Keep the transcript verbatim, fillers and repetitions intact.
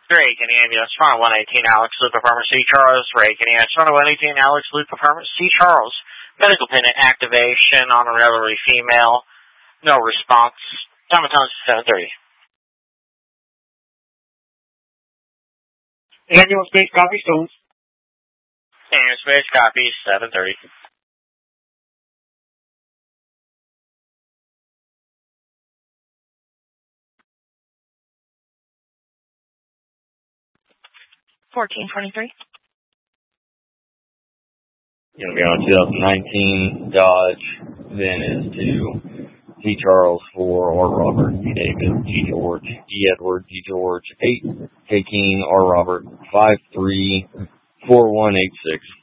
Drake and ambulance, front one eighteen, Alex Luke Apartment, C. Charles. Drake and ambulance, front one eighteen, Alex Luke Apartment, C. Charles. Medical pendant activation on a revelry female. No response. Time of time is seven thirty. Ambulance space copy, Stones. Ambulance space copy, seven thirty. fourteen twenty-three. Going to be on twenty nineteen Dodge, then is to T. Charles four, R. Robert, T. David, G. George, E. Edward, G. George, eight, K. King, R. Robert, five three four one eight six.